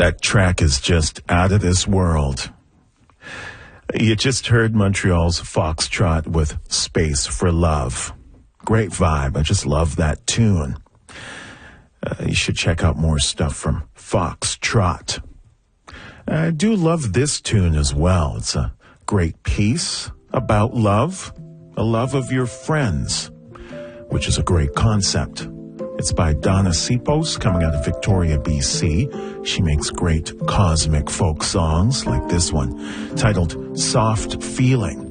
That track is just out of this world. You just heard Montreal's Foxtrot with Space for Love. Great vibe. I just love that tune. You should check out more stuff from Foxtrot. I do love this tune as well. It's a great piece about love, a love of your friends, which is a great concept. It's by Donna Sipos, coming out of Victoria, BC. She makes great cosmic folk songs like this one, titled Soft Feeling.